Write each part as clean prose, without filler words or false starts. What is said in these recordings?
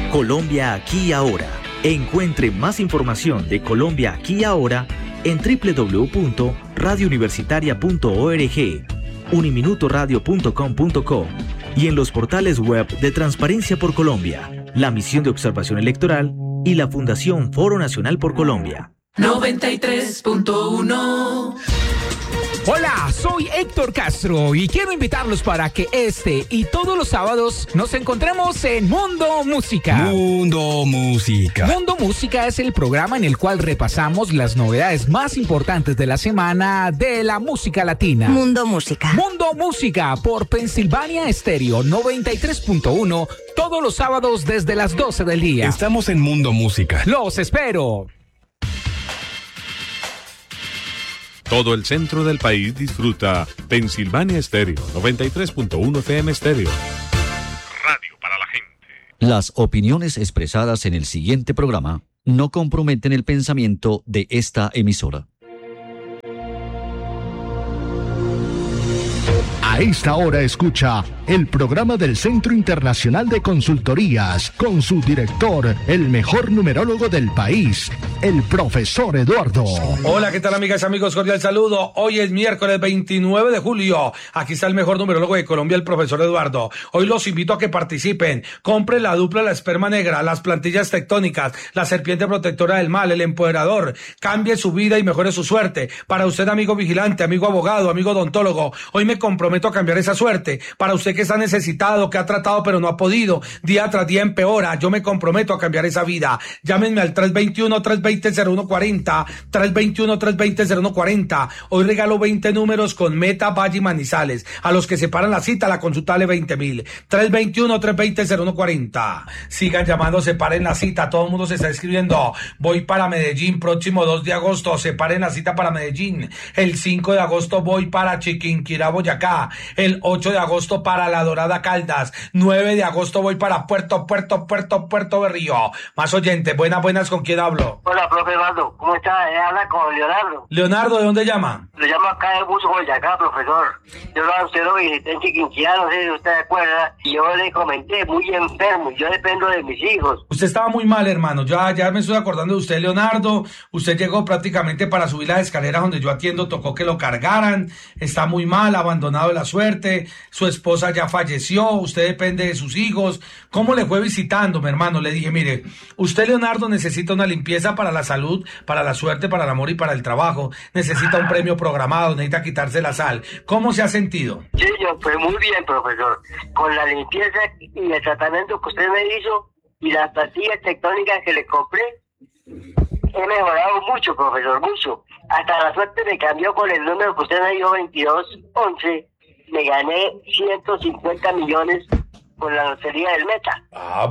Colombia aquí y ahora. Encuentre más información de Colombia aquí y ahora en www.radiouniversitaria.org, uniminutoradio.com.co y en los portales web de Transparencia por Colombia, la Misión de Observación Electoral y la Fundación Foro Nacional por Colombia. 93.1. Hola, soy Héctor Castro y quiero invitarlos para que este y todos los sábados nos encontremos en Mundo Música. Mundo Música. Mundo Música es el programa en el cual repasamos las novedades más importantes de la semana de la música latina. Mundo Música. Mundo Música por Pensilvania Estéreo 93.1 todos los sábados desde las 12 del día. Estamos en Mundo Música. ¡Los espero! Todo el centro del país disfruta Pensilvania Estéreo 93.1 FM Estéreo. Radio para la gente. Las opiniones expresadas en el siguiente programa no comprometen el pensamiento de esta emisora. A esta hora escucha el programa del Centro Internacional de Consultorías con su director, el mejor numerólogo del país, el profesor Eduardo. Hola, ¿qué tal, amigas y amigos? Cordial saludo. Hoy es miércoles 29 de julio. Aquí está el mejor numerólogo de Colombia, el profesor Eduardo. Hoy los invito a que participen. Compre la dupla La Esperma Negra, las plantillas tectónicas, la serpiente protectora del mal, el empoderador. Cambie su vida y mejore su suerte. Para usted, amigo vigilante, amigo abogado, amigo odontólogo, hoy me comprometo a cambiar esa suerte. Para usted que está necesitado, que ha tratado pero no ha podido, día tras día empeora, yo me comprometo a cambiar esa vida. Llámenme al 321-320-0140, 321-320-0140. Hoy regalo 20 números con Meta, Valle y Manizales. A los que separan la cita, la consulta vale 20.000. 321-320-0140. Sigan llamando, separen la cita. Todo el mundo se está escribiendo. Voy para Medellín, próximo 2 de agosto. Separen la cita para Medellín. El 5 de agosto voy para Chiquinquirá, Boyacá. El 8 de agosto para La Dorada, Caldas. 9 de agosto voy para Puerto Berrío. Más oyentes, buenas, ¿con quién hablo? Hola, profe Eduardo, ¿cómo está? Habla con Leonardo. Leonardo, ¿de dónde llama? Lo llamo acá de Buzo, Boyacá, profesor. Yo a usted lo visité en Chiquinquirá, no sé si usted se acuerda, y yo le comenté, muy enfermo, yo dependo de mis hijos. Usted estaba muy mal, hermano, ya me estoy acordando de usted, Leonardo. Usted llegó prácticamente para subir las escaleras donde yo atiendo, tocó que lo cargaran, está muy mal, abandonado de la suerte, su esposa ya falleció, usted depende de sus hijos. ¿Cómo le fue visitando, mi hermano? Le dije, mire, usted, Leonardo, necesita una limpieza para la salud, para la suerte, para el amor y para el trabajo. Necesita un premio programado, necesita quitarse la sal. ¿Cómo se ha sentido? Sí, yo fue muy bien, profesor. Con la limpieza y el tratamiento que usted me hizo y las pastillas tectónicas que le compré, he mejorado mucho, profesor, mucho. Hasta la suerte me cambió con el número que usted me dio, 2211. Me gané 150 millones con la lotería del Meta.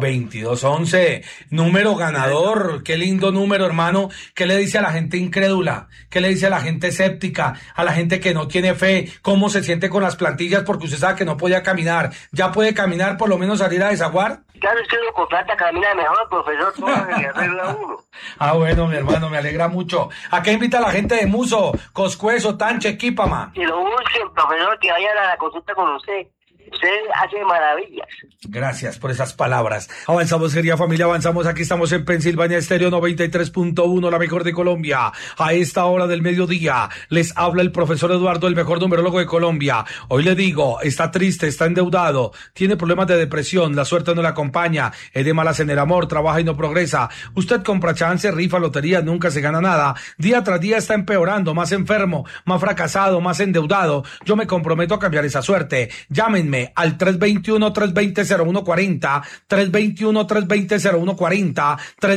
2211, número ganador, qué lindo número, hermano. ¿Qué le dice a la gente incrédula? ¿Qué le dice a la gente escéptica? A la gente que no tiene fe, ¿cómo se siente con las plantillas? Porque usted sabe que no podía caminar. ¿Ya puede caminar, por lo menos salir a desaguar? Claro, es que uno con plata camina mejor, profesor, todo se le arregla uno. Bueno, mi hermano, me alegra mucho. ¿A qué invita a la gente de Muso, Coscuezo, Tanche, Quípama? Y lo último, profesor, que vayan a la consulta con usted. Usted hace maravillas. Gracias por esas palabras. Avanzamos, querida familia, avanzamos. Aquí estamos en Pensilvania Estéreo 93.1, la mejor de Colombia. A esta hora del mediodía les habla el profesor Eduardo, el mejor numerólogo de Colombia. Hoy le digo, está triste, está endeudado, tiene problemas de depresión, la suerte no le acompaña, es de malas en el amor, trabaja y no progresa. Usted compra chance, rifa, lotería, nunca se gana nada. Día tras día está empeorando, más enfermo, más fracasado, más endeudado. Yo me comprometo a cambiar esa suerte. Llámenme al 321-320-0140, 321-320-0140,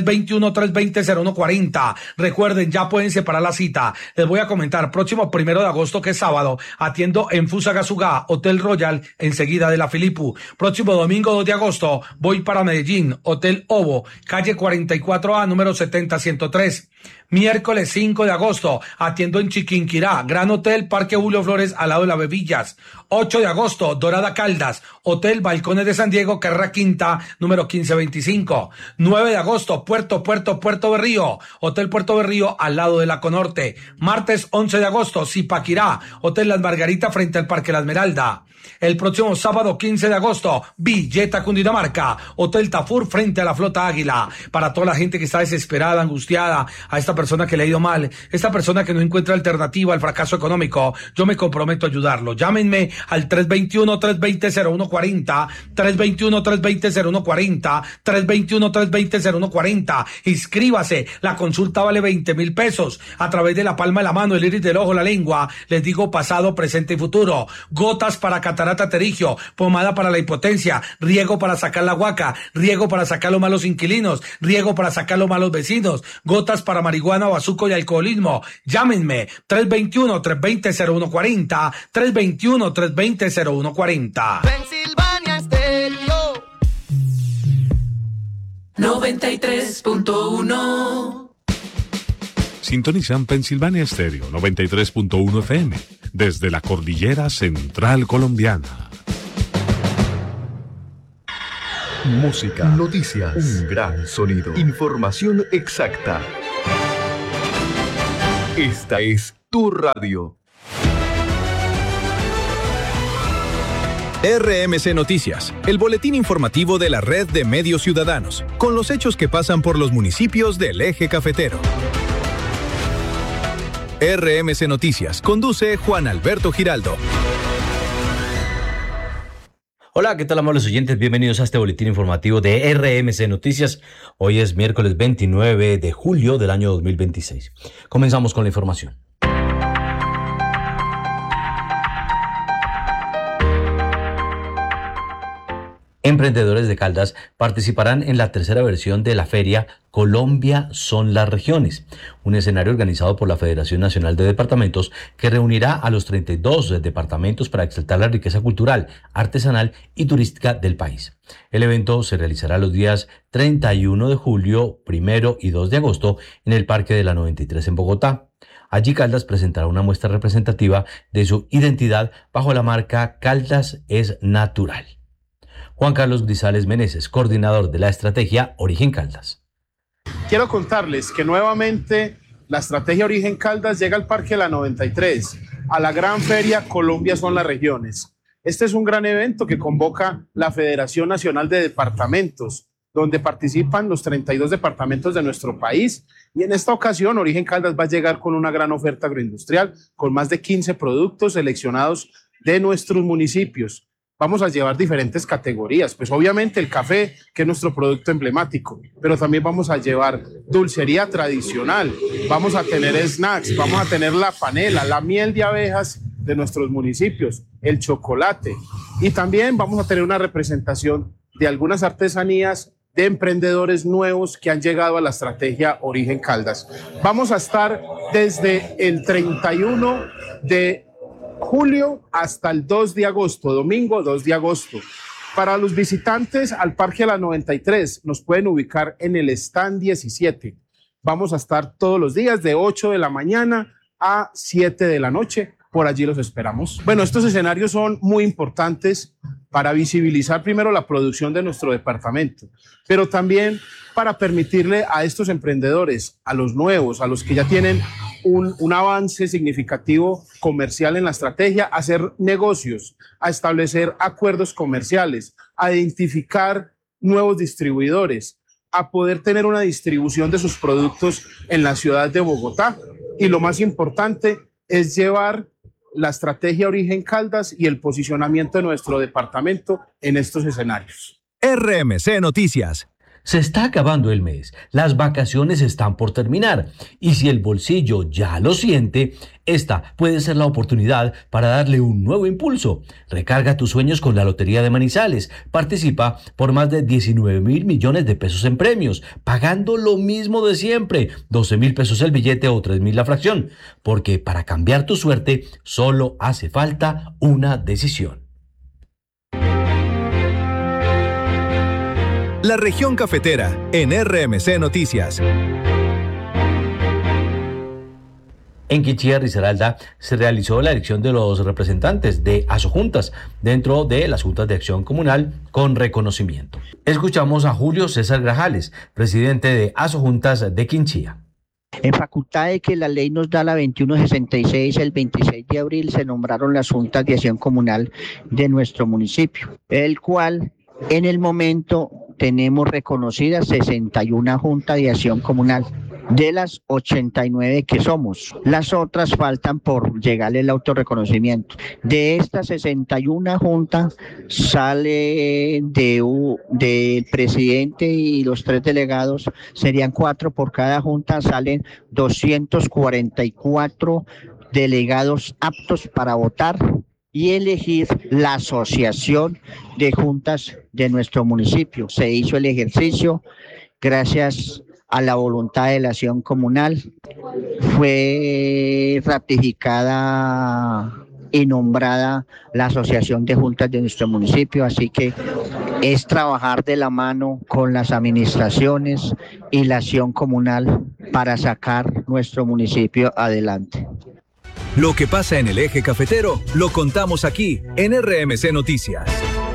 321-320-0140. Recuerden, ya pueden separar la cita. Les voy a comentar, próximo 1 de agosto, que es sábado, atiendo en Fusagasugá, Hotel Royal, enseguida de la Filipu. Próximo domingo 2 de agosto, voy para Medellín, Hotel Ovo, calle 44A, número 70-103. Miércoles 5 de agosto, atiendo en Chiquinquirá, Gran Hotel, Parque Julio Flores, al lado de la Bebillas. 8 de agosto, Dorada Caldas, Hotel Balcones de San Diego, carrera quinta, número 1525. 9 de agosto, Puerto Berrío, Hotel Puerto Berrío, al lado de la Conorte. Martes 11 de agosto, Zipaquirá, Hotel Las Margaritas, frente al Parque La Esmeralda. El próximo sábado 15 de agosto, Villeta, Cundinamarca, Hotel Tafur, frente a la Flota Águila. Para toda la gente que está desesperada, angustiada, a esta persona que le ha ido mal, esta persona que no encuentra alternativa al fracaso económico, yo me comprometo a ayudarlo. Llámenme al 321-320-0140, 321-320-0140, 321-320-0140. Inscríbase, la consulta vale 20,000 pesos. A través de la palma de la mano, el iris del ojo, la lengua, les digo pasado, presente y futuro. Gotas para catarata pterigio, pomada para la impotencia, riego para sacar la guaca, riego para sacar los malos inquilinos, riego para sacar los malos vecinos, gotas para marihuana, bazuco y alcoholismo. Llámenme 321-320-0140, 321-320-0140. Pensilvania Stereo 93.1. Sintonizan Pensilvania Stereo 93.1 FM desde la cordillera central colombiana. Música, noticias, un gran sonido, información exacta. Esta es tu radio. RMC Noticias, el boletín informativo de la red de medios ciudadanos, con los hechos que pasan por los municipios del eje cafetero. RMC Noticias, conduce Juan Alberto Giraldo. Hola, ¿qué tal, amables oyentes? Bienvenidos a este boletín informativo de RMC Noticias. Hoy es miércoles 29 de julio del año 2026. Comenzamos con la información. Emprendedores de Caldas participarán en la tercera versión de la feria Colombia son las regiones, un escenario organizado por la Federación Nacional de Departamentos que reunirá a los 32 departamentos para exaltar la riqueza cultural, artesanal y turística del país. El evento se realizará los días 31 de julio, 1 y 2 de agosto en el Parque de la 93 en Bogotá. Allí Caldas presentará una muestra representativa de su identidad bajo la marca Caldas es Natural. Juan Carlos Grisales Meneses, coordinador de la estrategia Origen Caldas. Quiero contarles que nuevamente la estrategia Origen Caldas llega al Parque La 93, a la gran feria Colombia son las regiones. Este es un gran evento que convoca la Federación Nacional de Departamentos, donde participan los 32 departamentos de nuestro país. Y en esta ocasión Origen Caldas va a llegar con una gran oferta agroindustrial, con más de 15 productos seleccionados de nuestros municipios. Vamos a llevar diferentes categorías, pues obviamente el café, que es nuestro producto emblemático, pero también vamos a llevar dulcería tradicional, vamos a tener snacks, vamos a tener la panela, la miel de abejas de nuestros municipios, el chocolate, y también vamos a tener una representación de algunas artesanías de emprendedores nuevos que han llegado a la estrategia Origen Caldas. Vamos a estar desde el 31 de julio hasta el 2 de agosto, domingo 2 de agosto. Para los visitantes al Parque La 93 nos pueden ubicar en el stand 17. Vamos a estar todos los días de 8 de la mañana a 7 de la noche. Por allí los esperamos. Bueno, estos escenarios son muy importantes para visibilizar primero la producción de nuestro departamento, pero también para permitirle a estos emprendedores, a los nuevos, a los que ya tienen un avance significativo comercial en la estrategia, a hacer negocios, a establecer acuerdos comerciales, a identificar nuevos distribuidores, a poder tener una distribución de sus productos en la ciudad de Bogotá. Y lo más importante es llevar la estrategia Origen Caldas y el posicionamiento de nuestro departamento en estos escenarios. RMC Noticias. Se está acabando el mes, las vacaciones están por terminar y si el bolsillo ya lo siente, esta puede ser la oportunidad para darle un nuevo impulso. Recarga tus sueños con la Lotería de Manizales. Participa por más de 19,000 millones de pesos en premios, pagando lo mismo de siempre, 12,000 pesos el billete o 3,000 la fracción, porque para cambiar tu suerte solo hace falta una decisión. La región cafetera en RMC Noticias. En Quinchía, Risaralda, se realizó la elección de los representantes de asojuntas dentro de las juntas de acción comunal con reconocimiento. Escuchamos a Julio César Grajales, presidente de asojuntas de Quinchía. En facultad de que la ley nos da la 2166, el 26 de abril se nombraron las juntas de acción comunal de nuestro municipio, el cual en el momento tenemos reconocidas 61 juntas de acción comunal. De las 89 que somos, las otras faltan por llegarle el autorreconocimiento. De estas 61 juntas sale del presidente y los 3 delegados, serían 4 por cada junta, salen 244 delegados aptos para votar y elegir la asociación de juntas de nuestro municipio. Se hizo el ejercicio gracias a la voluntad de la acción comunal, fue ratificada y nombrada la asociación de juntas de nuestro municipio, así que es trabajar de la mano con las administraciones y la acción comunal para sacar nuestro municipio adelante. Lo que pasa en el eje cafetero lo contamos aquí en RMC Noticias.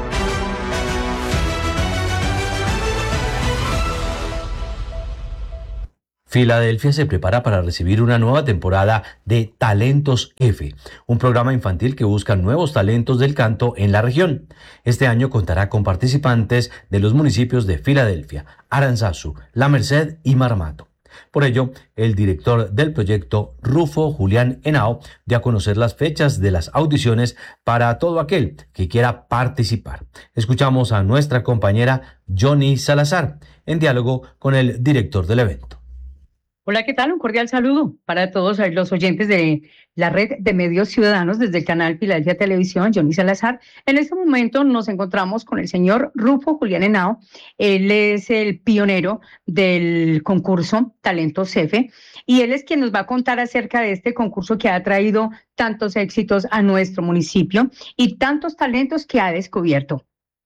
Filadelfia se prepara para recibir una nueva temporada de Talentos F, un programa infantil que busca nuevos talentos del canto en la región. Este año contará con participantes de los municipios de Filadelfia, Aranzazu, La Merced y Marmato. Por ello, el director del proyecto, Rufo Julián Henao, dio a conocer las fechas de las audiciones para todo aquel que quiera participar. Escuchamos a nuestra compañera Johnny Salazar en diálogo con el director del evento. Hola, ¿qué tal? Un cordial saludo para todos los oyentes de la red de medios ciudadanos desde el canal Filadelfia Televisión, Johnny Salazar. En este momento nos encontramos con el señor Rufo Julián Henao. Él es el pionero del concurso Talentos F y él es quien nos va a contar acerca de este concurso que ha traído tantos éxitos a nuestro municipio y tantos talentos que ha descubierto.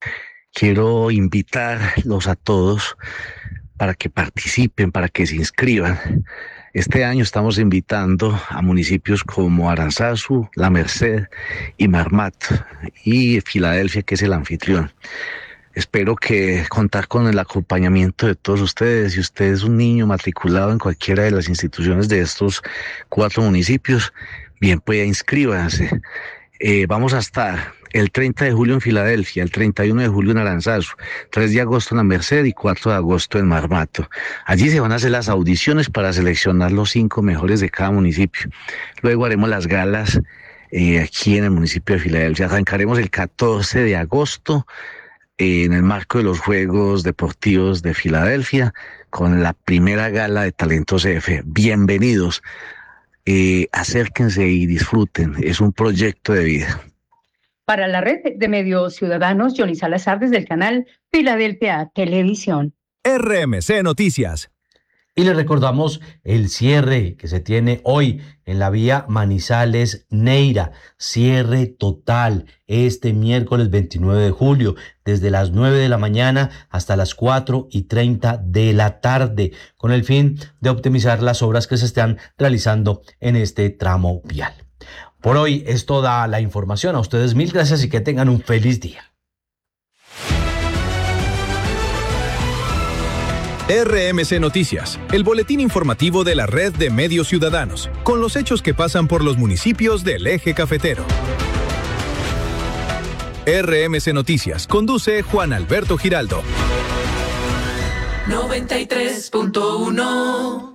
Quiero invitarlos a todos para que participen, para que se inscriban. Este año estamos invitando a municipios como Aranzazu, La Merced y Marmato, y Filadelfia, que es el anfitrión. Espero que contar con el acompañamiento de todos ustedes. Si usted es un niño matriculado en cualquiera de las instituciones de estos 4 municipios, bien, pues inscríbanse. Vamos a estar el 30 de julio en Filadelfia, el 31 de julio en Aranzazu, 3 de agosto en La Merced y 4 de agosto en Marmato. Allí se van a hacer las audiciones para seleccionar los 5 mejores de cada municipio. Luego haremos las galas aquí en el municipio de Filadelfia. Arrancaremos el 14 de agosto en el marco de los Juegos Deportivos de Filadelfia con la primera gala de Talentos F. Bienvenidos. Acérquense y disfruten. Es un proyecto de vida. Para la red de medios ciudadanos, Johnny Salazar desde el canal Filadelfia Televisión. RMC Noticias. Y le recordamos el cierre que se tiene hoy en la vía Manizales-Neira. Cierre total este miércoles 29 de julio, desde las 9 de la mañana hasta las 4:30 de la tarde, con el fin de optimizar las obras que se están realizando en este tramo vial. Por hoy es toda la información. A ustedes 1000 gracias y que tengan un feliz día. RMC Noticias, el boletín informativo de la red de medios ciudadanos, con los hechos que pasan por los municipios del eje cafetero. RMC Noticias, conduce Juan Alberto Giraldo. 93.1.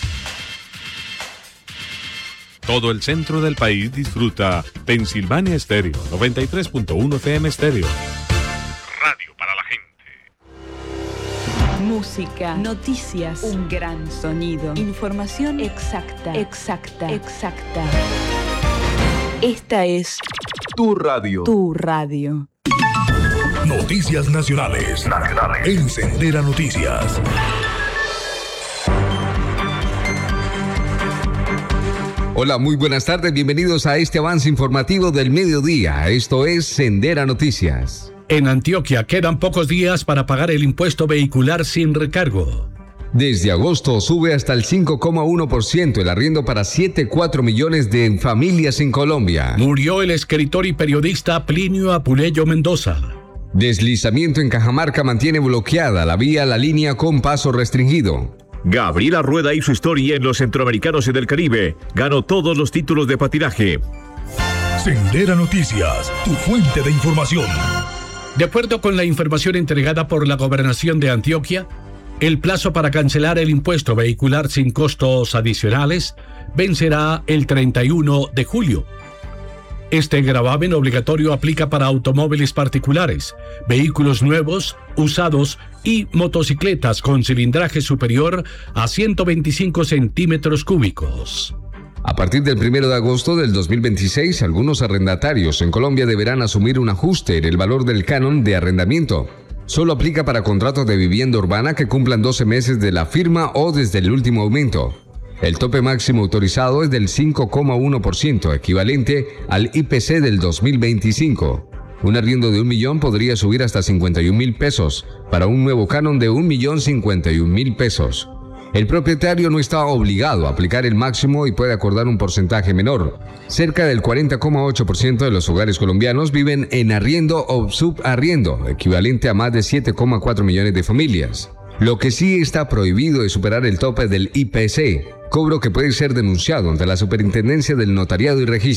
Todo el centro del país disfruta Pensilvania Estéreo, 93.1 FM Estéreo. Radio para la gente. Música, noticias, un gran sonido, información exacta. Esta es Tu radio. Tu radio. Noticias nacionales. En Sendera Noticias. Hola, muy buenas tardes, bienvenidos a este avance informativo del mediodía. Esto es Sendera Noticias. En Antioquia quedan pocos días para pagar el impuesto vehicular sin recargo. Desde agosto sube hasta el 5,1% el arriendo para 7,4 millones de familias en Colombia. Murió el escritor y periodista Plinio Apuleyo Mendoza. Deslizamiento en Cajamarca mantiene bloqueada la vía La Línea con paso restringido. Gabriela Rueda hizo historia en los Centroamericanos y del Caribe. Ganó todos los títulos de patinaje. Sendera Noticias, tu fuente de información. De acuerdo con la información entregada por la Gobernación de Antioquia, el plazo para cancelar el impuesto vehicular sin costos adicionales vencerá el 31 de julio. Este gravamen obligatorio aplica para automóviles particulares, vehículos nuevos, usados y motocicletas con cilindraje superior a 125 centímetros cúbicos. A partir del 1 de agosto del 2026, algunos arrendatarios en Colombia deberán asumir un ajuste en el valor del canon de arrendamiento. Solo aplica para contratos de vivienda urbana que cumplan 12 meses de la firma o desde el último aumento. El tope máximo autorizado es del 5,1%, equivalente al IPC del 2025. Un arriendo de 1 millón podría subir hasta 51,000 pesos, para un nuevo canon de 1,051,000 pesos. El propietario no está obligado a aplicar el máximo y puede acordar un porcentaje menor. Cerca del 40,8% de los hogares colombianos viven en arriendo o subarriendo, equivalente a más de 7,4 millones de familias. Lo que sí está prohibido es superar el tope del IPC, cobro que puede ser denunciado ante la Superintendencia del Notariado y Registro.